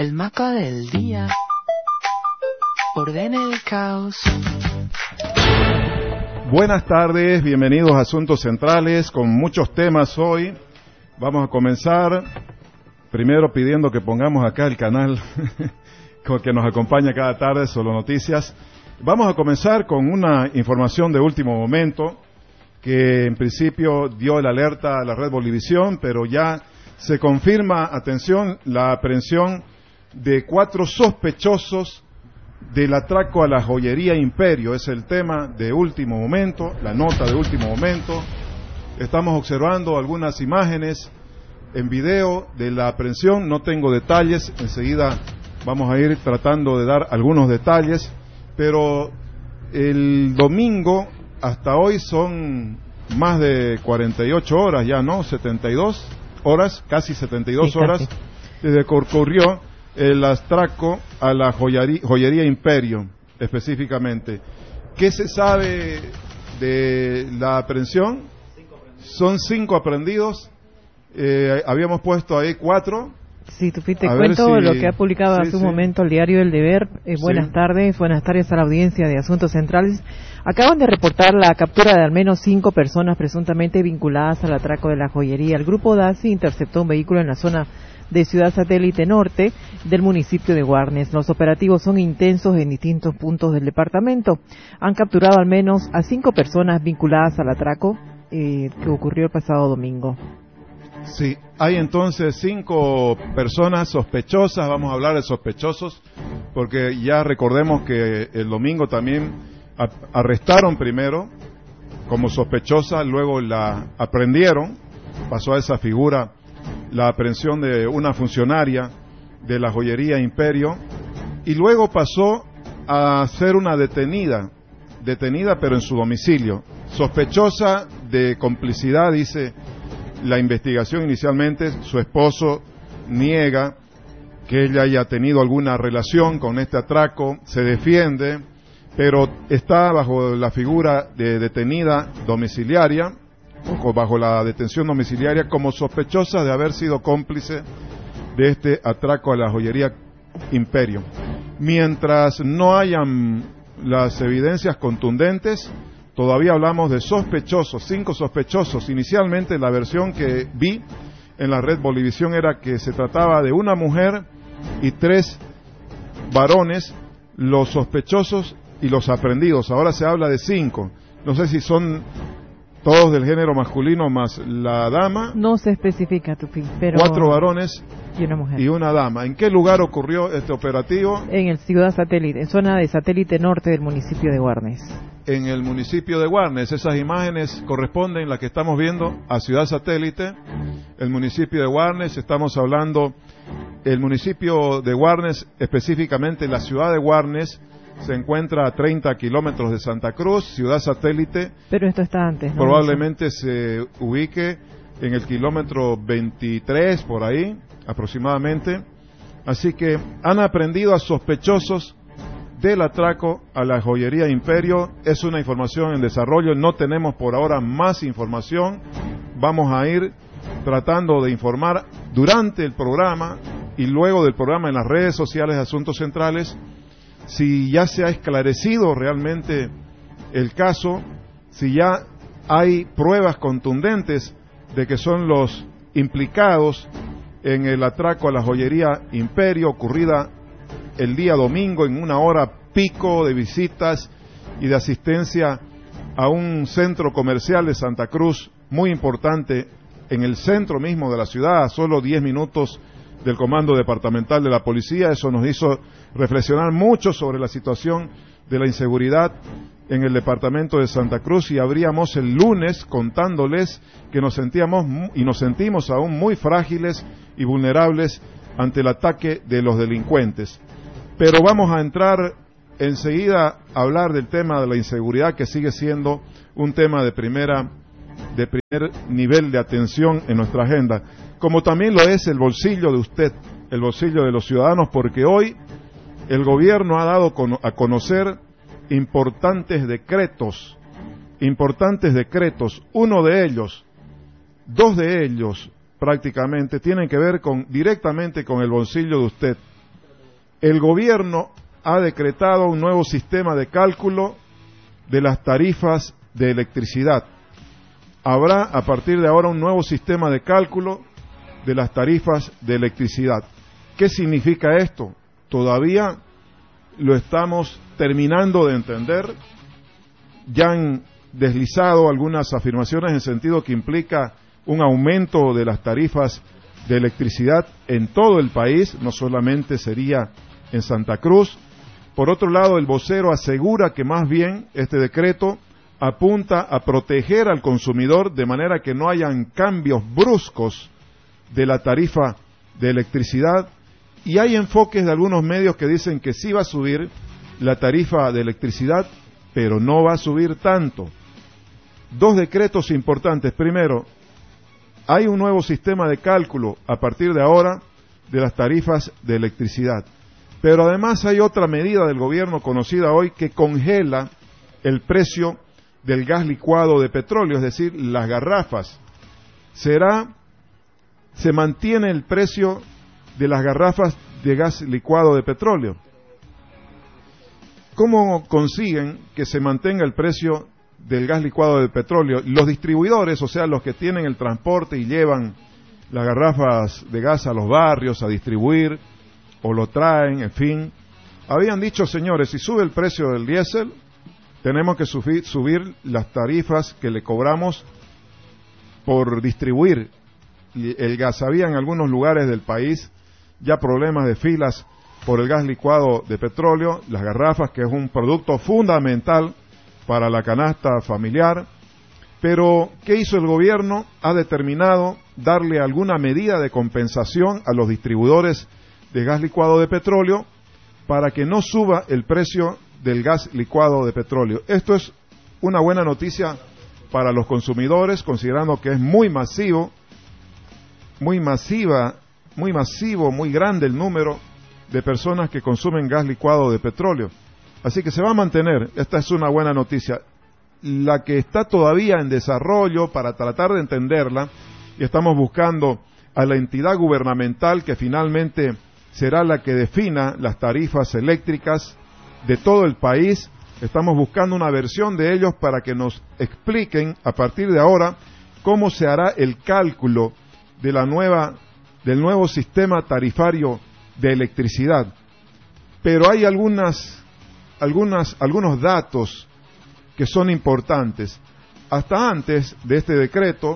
El maco del día ordena el caos. Buenas tardes, bienvenidos a Asuntos Centrales con muchos temas hoy. Vamos a comenzar primero pidiendo que pongamos acá el canal que nos acompaña cada tarde, Solo Noticias. Vamos a comenzar con una información de último momento que en principio dio el alerta a la red Bolivisión, pero ya se confirma, atención, la aprehensión de 4 sospechosos del atraco a la joyería Imperio. Es el tema de último momento, la nota de último momento. Estamos observando algunas imágenes en video de la aprehensión, no tengo detalles, enseguida vamos a ir tratando de dar algunos detalles, pero el domingo hasta hoy son más de 48 horas ya, ¿no? 72 horas, casi 72 horas, desde que ocurrió el atraco a la joyería Imperio, específicamente. ¿Qué se sabe de la aprehensión? Son 5 aprehendidos, habíamos puesto ahí 4. Sí, Tupi, te cuento lo que ha publicado hace un momento el diario El Deber. Buenas tardes a la audiencia de Asuntos Centrales. Acaban de reportar la captura de al menos 5 personas presuntamente vinculadas al atraco de la joyería. El grupo DASI interceptó un vehículo en la zona de Ciudad Satélite Norte del municipio de Guarnes. Los operativos son intensos en distintos puntos del departamento. Han capturado al menos a 5 personas vinculadas al atraco que ocurrió el pasado domingo. Sí, hay entonces 5 personas sospechosas. Vamos a hablar de sospechosos porque ya recordemos que el domingo también arrestaron primero como sospechosa, luego la aprendieron, pasó a esa figura la aprehensión de una funcionaria de la joyería Imperio y luego pasó a ser una detenida pero en su domicilio, sospechosa de complicidad, dice la investigación inicialmente. Su esposo niega que ella haya tenido alguna relación con este atraco, se defiende, pero está bajo la figura de detenida domiciliaria, o bajo la detención domiciliaria como sospechosa de haber sido cómplice de este atraco a la joyería Imperio. Mientras no hayan las evidencias contundentes, todavía hablamos de sospechosos, 5 sospechosos. Inicialmente la versión que vi en la red Bolivisión era que se trataba de una mujer y 3 varones, los sospechosos y los aprehendidos. Ahora se habla de 5. No sé si son todos del género masculino más la dama. No se especifica, Tupi, pero 4 varones y una mujer y una dama. ¿En qué lugar ocurrió este operativo? En el Ciudad Satélite, en zona de Satélite Norte del municipio de Guarnes. En el municipio de Guarnes, esas imágenes corresponden, las que estamos viendo, a Ciudad Satélite, el municipio de Guarnes. Estamos hablando, el municipio de Guarnes, específicamente la ciudad de Guarnes, se encuentra a 30 kilómetros de Santa Cruz. Ciudad Satélite, pero esto está antes, ¿no? Probablemente se ubique en el kilómetro 23, por ahí, aproximadamente. Así que han aprehendido a sospechosos del atraco a la joyería Imperio. Es una información en desarrollo, no tenemos por ahora más información. Vamos a ir tratando de informar durante el programa y luego del programa en las redes sociales de Asuntos Centrales si ya se ha esclarecido realmente el caso, si ya hay pruebas contundentes de que son los implicados en el atraco a la joyería Imperio, ocurrida el día domingo en una hora pico de visitas y de asistencia a un centro comercial de Santa Cruz muy importante en el centro mismo de la ciudad, a solo 10 minutos del Comando Departamental de la Policía. Eso nos hizo reflexionar mucho sobre la situación de la inseguridad en el departamento de Santa Cruz, y abríamos el lunes contándoles que nos sentíamos y nos sentimos aún muy frágiles y vulnerables ante el ataque de los delincuentes. Pero vamos a entrar enseguida a hablar del tema de la inseguridad, que sigue siendo un tema de primer nivel de atención en nuestra agenda, como también lo es el bolsillo de usted, el bolsillo de los ciudadanos, porque hoy el gobierno ha dado a conocer importantes decretos, dos de ellos prácticamente tienen que ver directamente con el bolsillo de usted. el gobierno ha decretado un nuevo sistema de cálculo de las tarifas de electricidad. Habrá a partir de ahora un nuevo sistema de cálculo de las tarifas de electricidad. ¿Qué significa esto? Todavía lo estamos terminando de entender. Ya han deslizado algunas afirmaciones en sentido que implica un aumento de las tarifas de electricidad en todo el país, no solamente sería en Santa Cruz. Por otro lado, el vocero asegura que más bien este decreto apunta a proteger al consumidor de manera que no hayan cambios bruscos de la tarifa de electricidad, y hay enfoques de algunos medios que dicen que sí va a subir la tarifa de electricidad, pero no va a subir tanto. Dos decretos importantes. Primero, hay un nuevo sistema de cálculo a partir de ahora de las tarifas de electricidad. Pero además hay otra medida del gobierno conocida hoy que congela el precio del gas licuado de petróleo, es decir, las garrafas. Se mantiene el precio de las garrafas de gas licuado de petróleo. ¿Cómo consiguen que se mantenga el precio del gas licuado de petróleo? Los distribuidores, o sea, los que tienen el transporte y llevan las garrafas de gas a los barrios a distribuir, o lo traen, en fin, habían dicho, señores, si sube el precio del diésel, tenemos que subir las tarifas que le cobramos por distribuir el gas. Había en algunos lugares del país ya problemas de filas por el gas licuado de petróleo, las garrafas, que es un producto fundamental para la canasta familiar. Pero, ¿qué hizo el gobierno? Ha determinado darle alguna medida de compensación a los distribuidores de gas licuado de petróleo para que no suba el precio del gas licuado de petróleo. Esto es una buena noticia para los consumidores, considerando que es muy masivo, muy grande el número de personas que consumen gas licuado de petróleo. Así que se va a mantener. Esta es una buena noticia. La que está todavía en desarrollo para tratar de entenderla, y estamos buscando a la entidad gubernamental que finalmente será la que defina las tarifas eléctricas de todo el país. Estamos buscando una versión de ellos para que nos expliquen a partir de ahora cómo se hará el cálculo de del nuevo sistema tarifario de electricidad. Pero hay algunos datos que son importantes. Hasta antes de este decreto,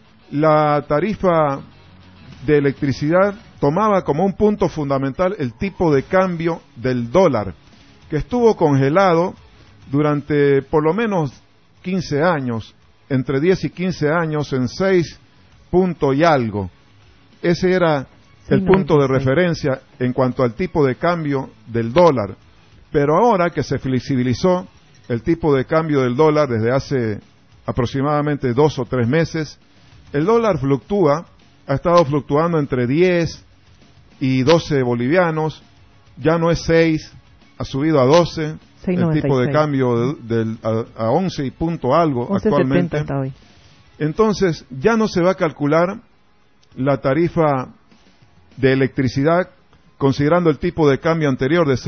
la tarifa de electricidad tomaba como un punto fundamental el tipo de cambio del dólar, que estuvo congelado durante por lo menos 15 años, entre 10 y 15 años, en 6 puntos y algo. Ese era el punto de referencia en cuanto al tipo de cambio del dólar. Pero ahora que se flexibilizó el tipo de cambio del dólar desde hace aproximadamente 2 o 3 meses, el dólar ha estado fluctuando entre 10 y 12 bolivianos, ya no es 6, ha subido a 12, 6, el tipo de cambio a 11 y punto algo 11, actualmente. Hasta hoy. Entonces, ya no se va a calcular la tarifa de electricidad considerando el tipo de cambio anterior de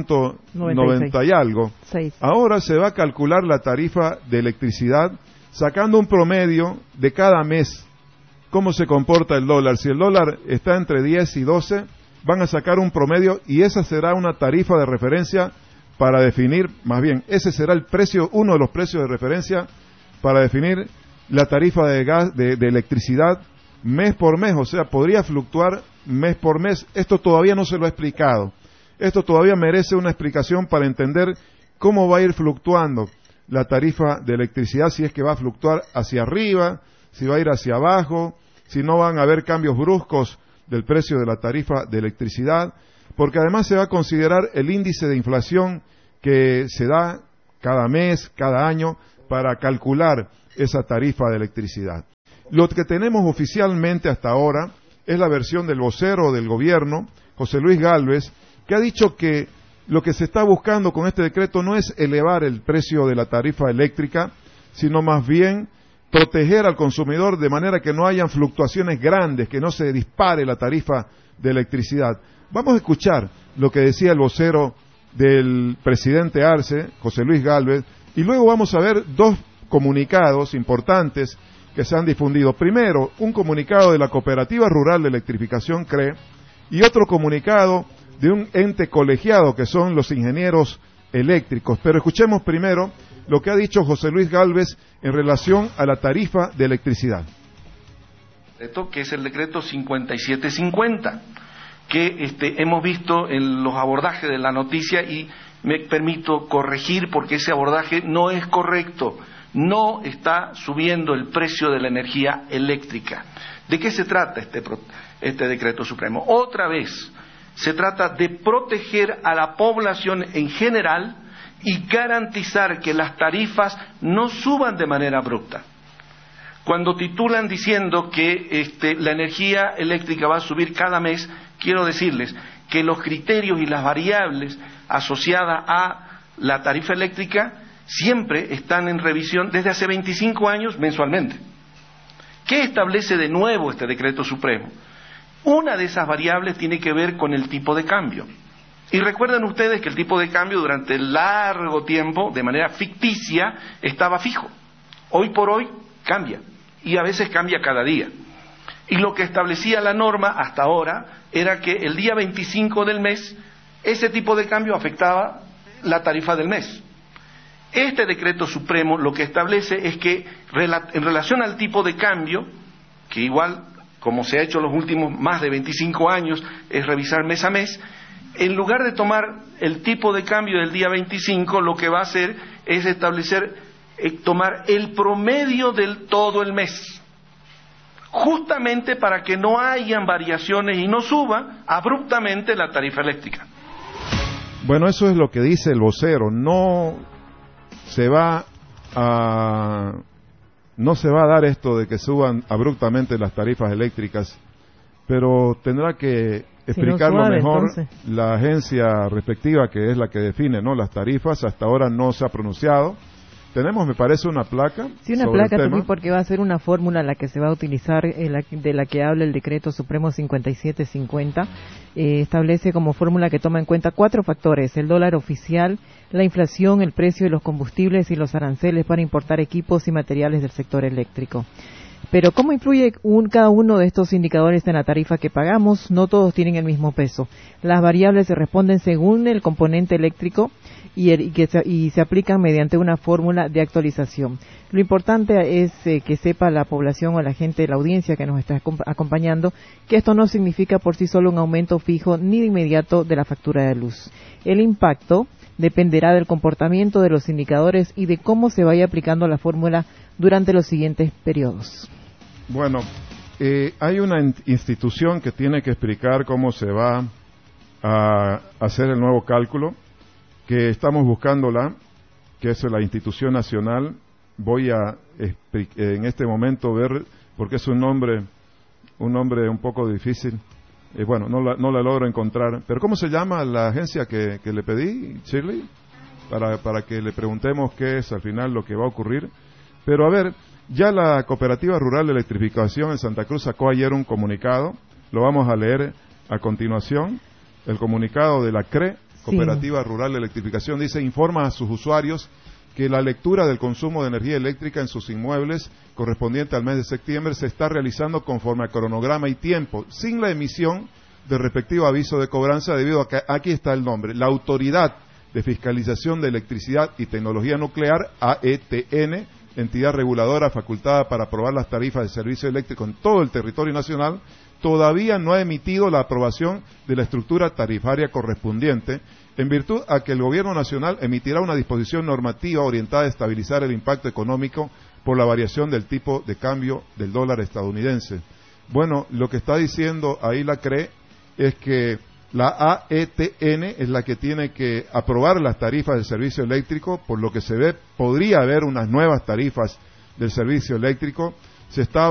6.90 y algo. 6. Ahora se va a calcular la tarifa de electricidad sacando un promedio de cada mes. ¿Cómo se comporta el dólar? Si el dólar está entre 10 y 12, van a sacar un promedio y esa será una tarifa de referencia para definir, más bien, ese será el precio, uno de los precios de referencia para definir la tarifa de gas, de electricidad mes por mes, o sea, podría fluctuar mes por mes. Esto todavía no se lo ha explicado. Esto todavía merece una explicación para entender cómo va a ir fluctuando la tarifa de electricidad, si es que va a fluctuar hacia arriba, si va a ir hacia abajo, si no van a haber cambios bruscos del precio de la tarifa de electricidad, porque además se va a considerar el índice de inflación que se da cada mes, cada año, para calcular esa tarifa de electricidad. Lo que tenemos oficialmente hasta ahora es la versión del vocero del gobierno, José Luis Gálvez, que ha dicho que lo que se está buscando con este decreto no es elevar el precio de la tarifa eléctrica, sino más bien proteger al consumidor de manera que no hayan fluctuaciones grandes, que no se dispare la tarifa de electricidad. Vamos a escuchar lo que decía el vocero del presidente Arce, José Luis Gálvez, y luego vamos a ver dos comunicados importantes que se han difundido. Primero, un comunicado de la Cooperativa Rural de Electrificación CRE y otro comunicado de un ente colegiado que son los ingenieros eléctricos. Pero escuchemos primero lo que ha dicho José Luis Gálvez en relación a la tarifa de electricidad. Que es el decreto 5750, que hemos visto en los abordajes de la noticia y me permito corregir porque ese abordaje no es correcto. No está subiendo el precio de la energía eléctrica. ¿De qué se trata este decreto supremo? Otra vez, se trata de proteger a la población en general y garantizar que las tarifas no suban de manera abrupta. Cuando titulan diciendo que la energía eléctrica va a subir cada mes, quiero decirles que los criterios y las variables asociadas a la tarifa eléctrica siempre están en revisión desde hace 25 años mensualmente. ¿Qué establece de nuevo este decreto supremo? Una de esas variables tiene que ver con el tipo de cambio. Y recuerden ustedes que el tipo de cambio durante largo tiempo, de manera ficticia, estaba fijo. Hoy por hoy cambia, y a veces cambia cada día. Y lo que establecía la norma hasta ahora era que el día 25 del mes, ese tipo de cambio afectaba la tarifa del mes. Este decreto supremo lo que establece es que en relación al tipo de cambio, que igual como se ha hecho los últimos más de 25 años, es revisar mes a mes, en lugar de tomar el tipo de cambio del día 25, lo que va a hacer es tomar el promedio del todo el mes, justamente para que no hayan variaciones y no suba abruptamente la tarifa eléctrica. Bueno, eso es lo que dice el vocero. No se va a dar esto de que suban abruptamente las tarifas eléctricas, pero tendrá que explicarlo mejor la agencia respectiva, que es la que define, ¿no?, las tarifas. Hasta ahora no se ha pronunciado. Tenemos, me parece, una placa. Sí, una placa, porque va a ser una fórmula la que se va a utilizar, de la que habla el decreto supremo 5750. Establece como fórmula que toma en cuenta 4 factores: el dólar oficial, la inflación, el precio de los combustibles y los aranceles para importar equipos y materiales del sector eléctrico. Pero ¿cómo influye cada uno de estos indicadores en la tarifa que pagamos? No todos tienen el mismo peso. Las variables se responden según el componente eléctrico y se aplican mediante una fórmula de actualización. Lo importante es que sepa la población o la gente de la audiencia que nos está acompañando que esto no significa por sí solo un aumento fijo ni de inmediato de la factura de luz. El impacto dependerá del comportamiento de los indicadores y de cómo se vaya aplicando la fórmula durante los siguientes periodos. Bueno, hay una institución que tiene que explicar cómo se va a hacer el nuevo cálculo, que estamos buscándola, que es la institución nacional. Voy a en este momento ver, porque es un nombre un poco difícil. Bueno, no la logro encontrar. Pero ¿cómo se llama la agencia que le pedí, Shirley? Para que le preguntemos qué es al final lo que va a ocurrir. Pero a ver, ya la Cooperativa Rural de Electrificación en Santa Cruz sacó ayer un comunicado. Lo vamos a leer a continuación. El comunicado de la CRE, Cooperativa Rural de Electrificación, dice: informa a sus usuarios que la lectura del consumo de energía eléctrica en sus inmuebles correspondiente al mes de septiembre se está realizando conforme a cronograma y tiempo, sin la emisión del respectivo aviso de cobranza, debido a que aquí está el nombre: la Autoridad de Fiscalización de Electricidad y Tecnología Nuclear, AETN, entidad reguladora facultada para aprobar las tarifas de servicio eléctrico en todo el territorio nacional, todavía no ha emitido la aprobación de la estructura tarifaria correspondiente, en virtud a que el Gobierno Nacional emitirá una disposición normativa orientada a estabilizar el impacto económico por la variación del tipo de cambio del dólar estadounidense. Bueno, lo que está diciendo ahí la CRE es que la AETN es la que tiene que aprobar las tarifas del servicio eléctrico. Por lo que se ve, podría haber unas nuevas tarifas del servicio eléctrico. Se estaba